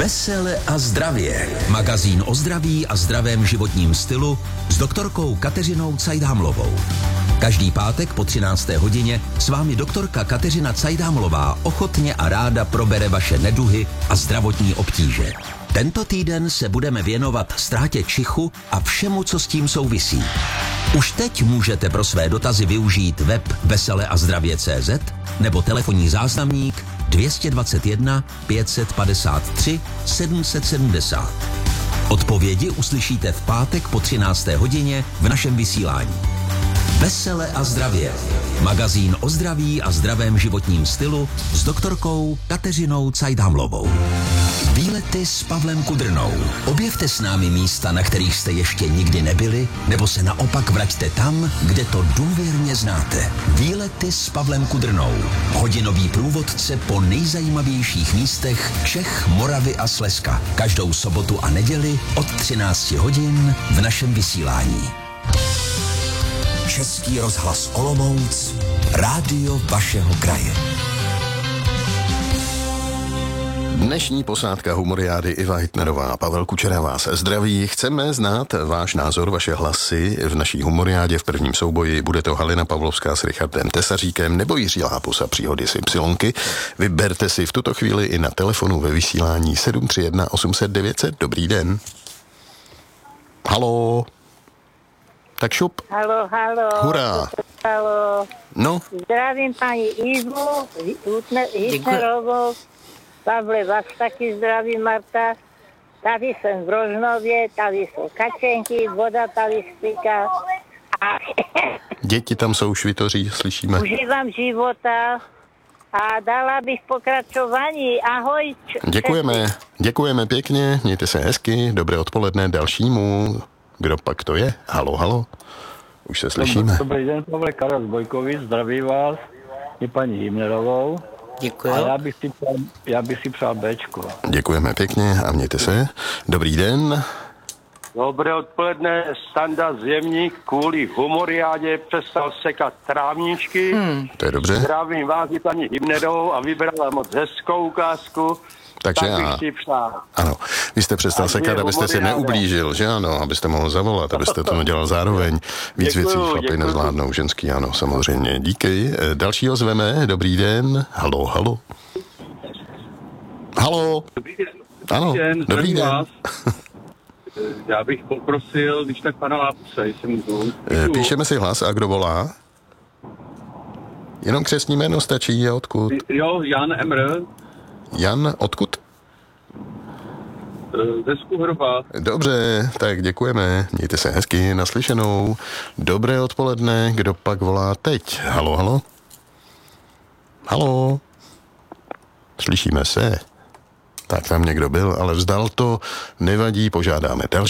Vesele a zdravě. Magazín o zdraví a zdravém životním stylu s doktorkou Kateřinou Cajdámlovou. Každý pátek po 13. hodině s vámi doktorka Kateřina Cajdámlová ochotně a ráda probere vaše neduhy a zdravotní obtíže. Tento týden se budeme věnovat ztrátě čichu a všemu, co s tím souvisí. Už teď můžete pro své dotazy využít web veseleazdravě.cz nebo telefonní záznamník 221 553 770. Odpovědi uslyšíte v pátek po 13. hodině v našem vysílání. Vesele a zdravě. Magazín o zdraví a zdravém životním stylu s doktorkou Kateřinou Cajdámlovou. Výlety s Pavlem Kudrnou. Objevte s námi místa, na kterých jste ještě nikdy nebyli, nebo se naopak vraťte tam, kde to důvěrně znáte. Výlety s Pavlem Kudrnou. Hodinový průvodce po nejzajímavějších místech Čech, Moravy a Slezska. Každou sobotu a neděli od 13 hodin v našem vysílání. Český rozhlas Olomouc, rádio vašeho kraje. Dnešní posádka Humoriády Iva Hitnerová, Pavel Kučera vás zdraví. Chceme znát váš názor, vaše hlasy v naší Humoriádě v prvním souboji. Bude to Halina Pavlovská s Richardem Tesaříkem nebo Jiří Lápus a příhody z Ypsilonky. Vyberte si v tuto chvíli i na telefonu ve vysílání 731 800 900. Dobrý den. Haló. Tak šup. Haló. Hurá. Haló. No. Zdravím paní Ivu Hitnerovou. Pavle, vás taky zdravím, Marta. Tady jsem v Rožnově, tady jsou kačenky, voda tady stíká. Děti tam jsou švitoří, slyšíme. Užívám života a dala bych pokračování. Ahoj. Děkujeme pěkně, mějte se hezky, dobré odpoledne dalšímu. Kdo pak to je? Halo. Už se slyšíme. Dobrý den, Pavle, Karel z Bojkovic, zdraví vás i paní Himnerovou. Děkuji. A já bych si přál Bčko. Děkujeme pěkně a mějte se. Dobrý den. Dobré odpoledne, Standa Zemník kvůli Humoriádě přestal sekat trávničky. To je dobře. Zdravím vás i paní Himnerovou a vybrala moc hezkou ukázku. Takže tak bych si přál. Ano, vy jste přestal sekat, abyste si neublížil, že ano, abyste mohl zavolat, abyste to nedělal zároveň. Víc věcí chlapi nezvládnou, ženský ano, samozřejmě. Díky. Dalšího zveme, dobrý den. Halo. Dobrý den. Ano, dobrý den. Já bych poprosil, když tak pana Lápuse, jestli můžu. Píšeme si hlas a kdo volá? Jenom křestní jméno stačí a odkud? Jo, Jan Emr. Jan, odkud? Ze Skuhrova. Dobře, tak děkujeme. Mějte se hezky, naslyšenou. Dobré odpoledne, kdo pak volá teď? Halo. Slyšíme se. Tak tam někdo byl, ale vzdal to, nevadí, požádáme další.